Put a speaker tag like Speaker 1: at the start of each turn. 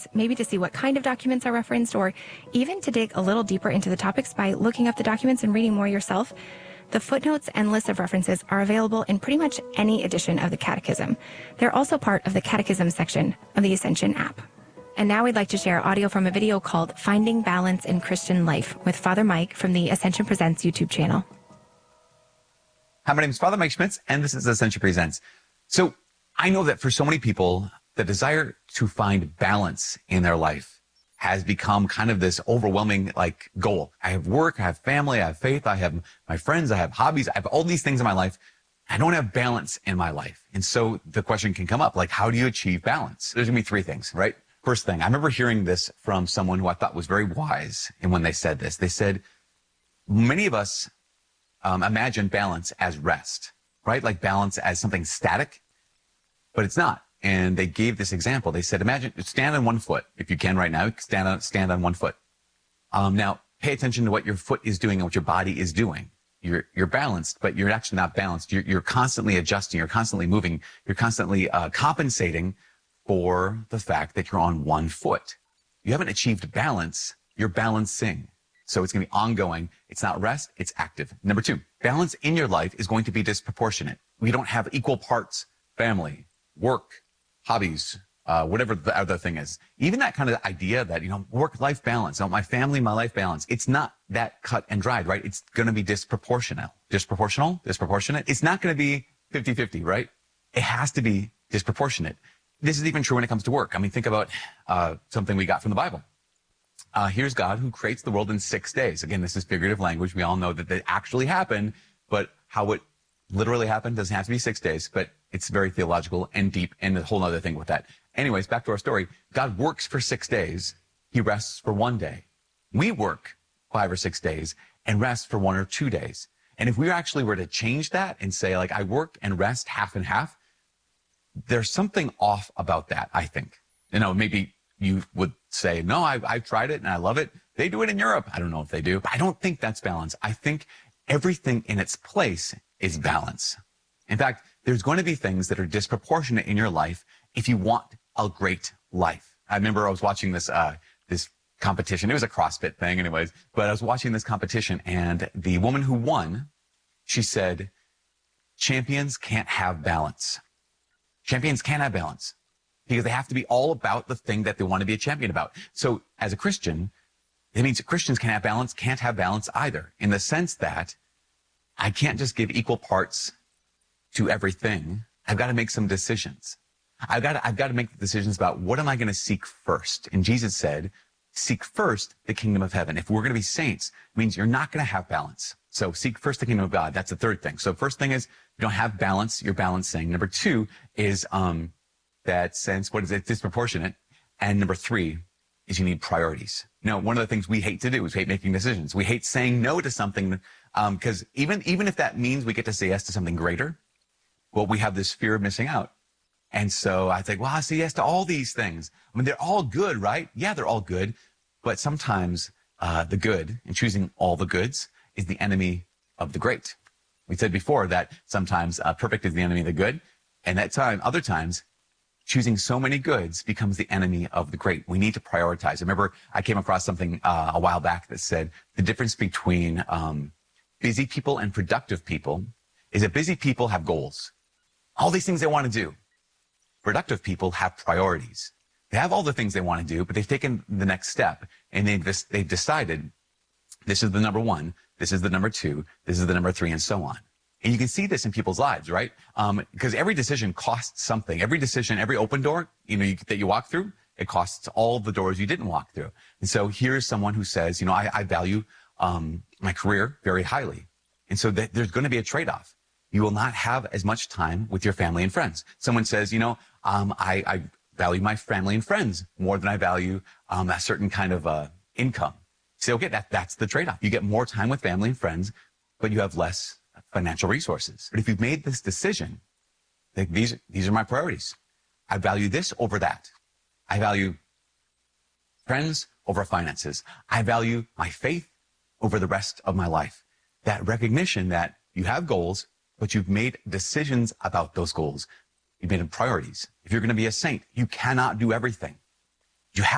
Speaker 1: maybe to see what kind of documents are referenced, or even to dig a little deeper into the topics by looking up the documents and reading more yourself, the footnotes and lists of references are available in pretty much any edition of the Catechism. They're also part of the Catechism section of the Ascension app. And now we'd like to share audio from a video called Finding Balance in Christian Life with Father Mike from the Ascension Presents YouTube channel.
Speaker 2: Hi, my name is Father Mike Schmitz, and this is Ascension Presents. So I know that for so many people, the desire to find balance in their life has become kind of this overwhelming goal. I have work, I have family, I have faith, I have my friends, I have hobbies, I have all these things in my life. I don't have balance in my life. And so the question can come up, how do you achieve balance? There's gonna be three things, right? First thing, I remember hearing this from someone who I thought was very wise. And when they said this, they said, many of us imagine balance as rest, right? Like balance as something static, but it's not. And they gave this example. They said, imagine, stand on one foot. If you can right now, stand on one foot. Now pay attention to what your foot is doing and what your body is doing. You're balanced, but you're actually not balanced. You're constantly adjusting. You're constantly moving. You're constantly compensating for the fact that you're on one foot. You haven't achieved balance. You're balancing. So it's going to be ongoing. It's not rest. It's active. Number two, balance in your life is going to be disproportionate. We don't have equal parts, family, work, hobbies, whatever the other thing is. Even that kind of idea that, work-life balance, my family, my life balance, it's not that cut and dried, right? It's going to be disproportionate. Disproportionate. It's not going to be 50-50, right? It has to be disproportionate. This is even true when it comes to work. Think about something we got from the Bible. Here's God who creates the world in 6 days. Again, this is figurative language. We all know that they actually happened, but how it literally happened doesn't have to be 6 days, but it's very theological and deep and a whole other thing with that. Anyways, back to our story. God works for 6 days. He rests for 1 day. We work 5 or 6 days and rest for 1 or 2 days. And if we actually were to change that and say, I work and rest half and half, there's something off about that, I think. Maybe you would say, no, I've tried it and I love it. They do it in Europe. I don't know if they do, but I don't think that's balance. I think everything in its place is balance. In fact, there's going to be things that are disproportionate in your life if you want a great life. I remember I was watching this competition. It was a CrossFit thing anyways, but I was watching this competition and the woman who won, she said, champions can't have balance. Champions can't have balance because they have to be all about the thing that they want to be a champion about. So as a Christian, it means that Christians can't have balance either, in the sense that I can't just give equal parts to everything. I've got to make some decisions. I've got to make the decisions about what am I going to seek first. And Jesus said, seek first the kingdom of heaven. If we're going to be saints, it means you're not going to have balance. So seek first the kingdom of God. That's the third thing. So first thing is you don't have balance. You're balancing. Number two is that sense, what is it? Disproportionate. And number three is you need priorities. One of the things we hate to do is hate making decisions. We hate saying no to something because even if that means we get to say yes to something greater, well, we have this fear of missing out. And so I think, well, I say yes to all these things. They're all good, right? Yeah, they're all good. But sometimes the good and choosing all the goods is the enemy of the great. We said before that sometimes perfect is the enemy of the good. And other times, choosing so many goods becomes the enemy of the great. We need to prioritize. I remember I came across something a while back that said the difference between busy people and productive people is that busy people have goals. All these things they want to do. Productive people have priorities. They have all the things they want to do, but they've taken the next step and they've decided this is the number one, this is the number two, this is the number three, and so on. And you can see this in people's lives, right? Because every decision costs something. Every decision, every open door, that you walk through, it costs all the doors you didn't walk through. And so here's someone who says, I value my career very highly. And so there's going to be a trade-off. You will not have as much time with your family and friends. Someone says, I value my family and friends more than I value a certain kind of income. Say, okay, that's the trade-off. You get more time with family and friends, but you have less financial resources. But if you've made this decision, these are my priorities. I value this over that. I value friends over finances. I value my faith over the rest of my life. That recognition that you have goals, but you've made decisions about those goals. You've made them priorities. If you're going to be a saint, you cannot do everything.